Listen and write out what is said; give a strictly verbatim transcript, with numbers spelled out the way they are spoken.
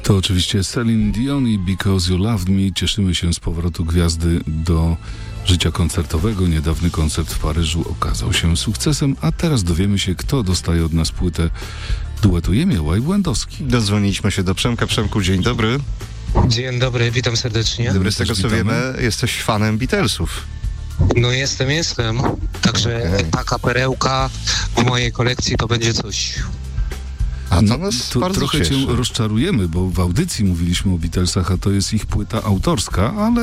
To oczywiście Celine Dion i Because You Loved Me. Cieszymy się z powrotu gwiazdy do życia koncertowego. Niedawny koncert w Paryżu okazał się sukcesem, a teraz dowiemy się, kto dostaje od nas płytę duetu Jemioła i Błędowski. Dodzwoniliśmy się do Przemka. Przemku, dzień dobry. Dzień dobry, witam serdecznie. Dobry, z tego co witamy. wiemy, jesteś fanem Beatlesów. No jestem, jestem. Także Okej. taka perełka w mojej kolekcji to będzie coś. A to No, nas to bardzo trochę cieszy. cię rozczarujemy, bo w audycji mówiliśmy o Beatlesach, a to jest ich płyta autorska, ale